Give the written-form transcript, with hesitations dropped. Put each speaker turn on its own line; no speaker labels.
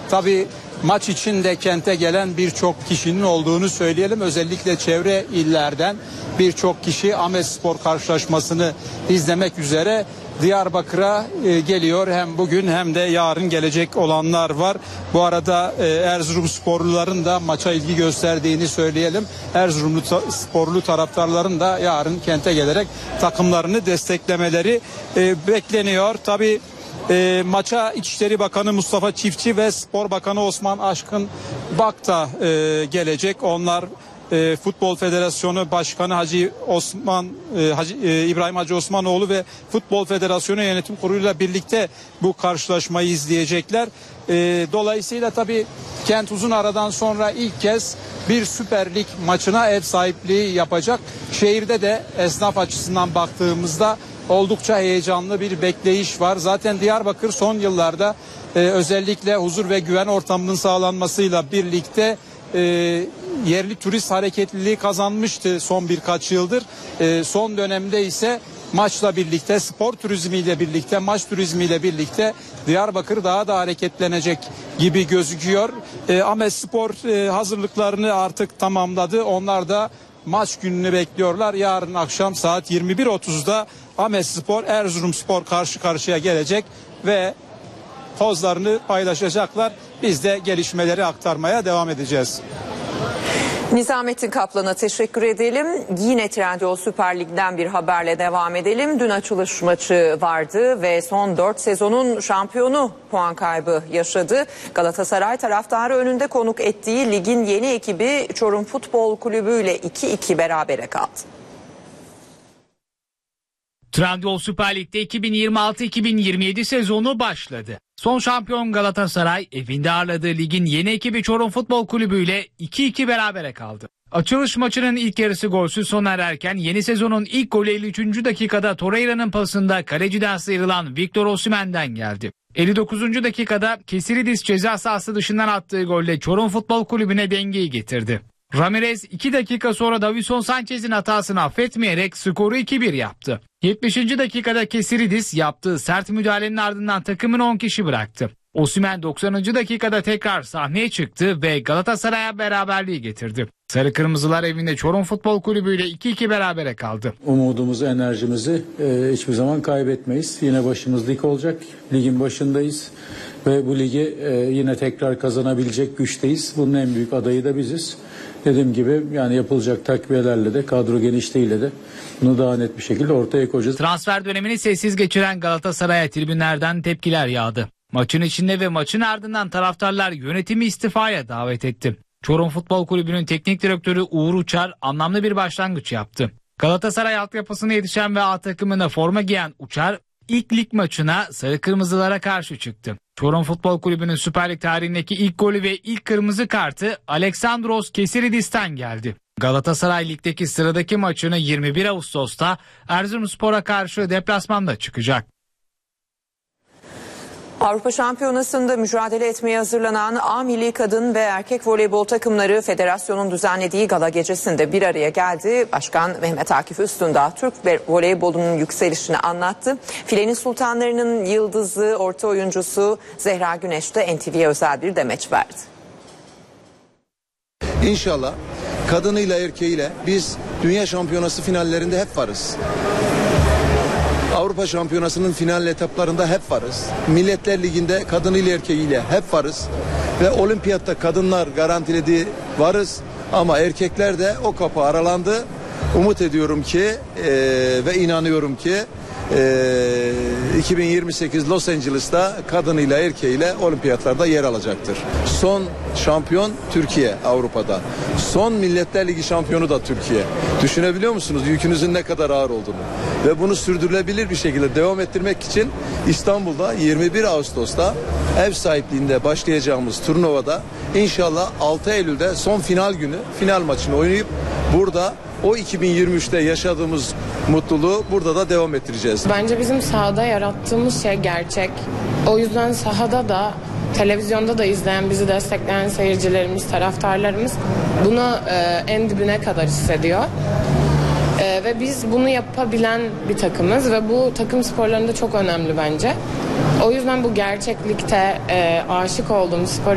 Tabii maç için de kente gelen birçok kişinin olduğunu söyleyelim. Özellikle çevre illerden birçok kişi Ahmetspor karşılaşmasını izlemek üzere Diyarbakır'a geliyor. Hem bugün hem de yarın gelecek olanlar var. Bu arada Erzurumsporluların da maça ilgi gösterdiğini söyleyelim. Erzurumsporlu taraftarların da yarın kente gelerek takımlarını desteklemeleri bekleniyor. Tabii maça İçişleri Bakanı Mustafa Çiftçi ve Spor Bakanı Osman Aşkın Bak da gelecek. Onlar Futbol Federasyonu Başkanı İbrahim Hacı Osmanoğlu ve Futbol Federasyonu Yönetim Kurulu'yla birlikte bu karşılaşmayı izleyecekler. Dolayısıyla tabii kent uzun aradan sonra ilk kez bir Süper Lig maçına ev sahipliği yapacak. Şehirde de esnaf açısından baktığımızda oldukça heyecanlı bir bekleyiş var. Zaten Diyarbakır son yıllarda özellikle huzur ve güven ortamının sağlanmasıyla birlikte yerli turist hareketliliği kazanmıştı son birkaç yıldır. Son dönemde ise maçla birlikte, spor turizmiyle birlikte, maç turizmiyle birlikte Diyarbakır daha da hareketlenecek gibi gözüküyor. Ahmetspor hazırlıklarını artık tamamladı. Onlar da maç gününü bekliyorlar. Yarın akşam saat 21.30'da Ahmetspor Erzurumspor karşı karşıya gelecek ve pozlarını paylaşacaklar. Biz de gelişmeleri aktarmaya devam edeceğiz.
Nizamettin Kaplan'a teşekkür edelim. Yine Trendyol Süper Lig'den bir haberle devam edelim. Dün açılış maçı vardı ve son 4 sezonun şampiyonu puan kaybı yaşadı. Galatasaray taraftarı önünde konuk ettiği ligin yeni ekibi Çorum Futbol Kulübü ile 2-2 berabere kaldı.
Trendyol Süper Lig'de 2026-2027 sezonu başladı. Son şampiyon Galatasaray evinde ağırladığı ligin yeni ekibi Çorum Futbol Kulübü ile 2-2 berabere kaldı. Açılış maçının ilk yarısı golsüz sona ererken yeni sezonun ilk golü 53. dakikada Torreira'nın pasında kaleciden sıyrılan Victor Osimhen'den geldi. 59. dakikada Kesiridis ceza sahası dışından attığı golle Çorum Futbol Kulübü'ne dengeyi getirdi. Ramirez 2 dakika sonra Davinson Sanchez'in hatasını affetmeyerek skoru 2-1 yaptı. 70. dakikada Kesiridis yaptığı sert müdahalenin ardından takımını 10 kişi bıraktı. Osimhen 90. dakikada tekrar sahneye çıktı ve Galatasaray'a beraberliği getirdi. Sarı Kırmızılar evinde Çorum Futbol Kulübü ile 2-2 berabere kaldı.
Umudumuzu, enerjimizi hiçbir zaman kaybetmeyiz. Yine başımız lig olacak. Ligin başındayız ve bu ligi yine tekrar kazanabilecek güçteyiz. Bunun en büyük adayı da biziz. Dediğim gibi yani yapılacak takviyelerle de kadro genişliğiyle de bunu daha net bir şekilde ortaya koyacağız.
Transfer dönemini sessiz geçiren Galatasaray'a tribünlerden tepkiler yağdı. Maçın içinde ve maçın ardından taraftarlar yönetimi istifaya davet etti. Çorum Futbol Kulübü'nün teknik direktörü Uğur Uçar anlamlı bir başlangıç yaptı. Galatasaray altyapısına yetişen ve A takımına forma giyen Uçar ilk lig maçına Sarı Kırmızılara karşı çıktı. Çorum Futbol Kulübü'nün Süper Lig tarihindeki ilk golü ve ilk kırmızı kartı Aleksandros Kesiridis'ten geldi. Galatasaray Lig'deki sıradaki maçını 21 Ağustos'ta Erzurumspor'a karşı deplasmanda çıkacak.
Avrupa Şampiyonası'nda mücadele etmeye hazırlanan A milli kadın ve erkek voleybol takımları federasyonun düzenlediği gala gecesinde bir araya geldi. Başkan Mehmet Akif Üstündağ Türk voleybolunun yükselişini anlattı. Filenin sultanlarının yıldızı, orta oyuncusu Zehra Güneş de NTV'ye özel bir demeç verdi.
İnşallah kadınıyla erkeğiyle biz dünya şampiyonası finallerinde hep varız. Avrupa Şampiyonası'nın final etaplarında hep varız. Milletler Ligi'nde kadınıyla erkeğiyle hep varız. Ve olimpiyatta kadınlar garantilediği varız. Ama erkekler de o kapı aralandı. Umut ediyorum ki ve inanıyorum ki 2028 Los Angeles'ta kadınıyla erkeğiyle olimpiyatlarda yer alacaktır. Son şampiyon Türkiye Avrupa'da. Son Milletler Ligi şampiyonu da Türkiye. Düşünebiliyor musunuz yükünüzün ne kadar ağır olduğunu? Ve bunu sürdürülebilir bir şekilde devam ettirmek için İstanbul'da 21 Ağustos'ta ev sahipliğinde başlayacağımız turnuvada inşallah 6 Eylül'de son final günü final maçını oynayıp burada o 2023'te yaşadığımız mutluluğu burada da devam ettireceğiz.
Bence bizim sahada yarattığımız şey gerçek. O yüzden sahada da televizyonda da izleyen, bizi destekleyen seyircilerimiz, taraftarlarımız bunu en dibine kadar hissediyor. Ve biz bunu yapabilen bir takımız ve bu takım sporlarında çok önemli bence. O yüzden bu gerçeklikte aşık olduğumuz spor